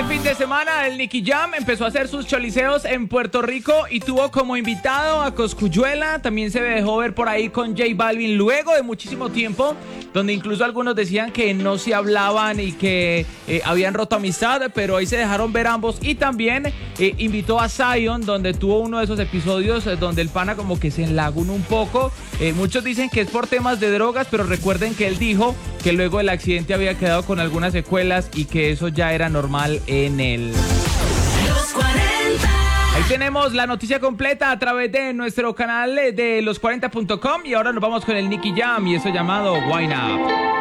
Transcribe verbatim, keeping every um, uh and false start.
fin de semana el Nicky Jam empezó a hacer sus choliseos en Puerto Rico y tuvo como invitado a Cosculluela. También se dejó ver por ahí con J Balvin luego de muchísimo tiempo, donde incluso algunos decían que no se hablaban y que eh, habían roto amistad, pero ahí se dejaron ver ambos. Y también eh, invitó a Zion, donde tuvo uno de esos episodios eh, donde el pana como que se enlagunó un poco. Eh, muchos dicen que es por temas de drogas, pero recuerden que él dijo que luego del accidente había quedado con algunas secuelas y que eso ya era normal en él. Los cuarenta. Ahí tenemos la noticia completa a través de nuestro canal de los cuarenta punto com y ahora nos vamos con el Nicky Jam y eso llamado Wine Up.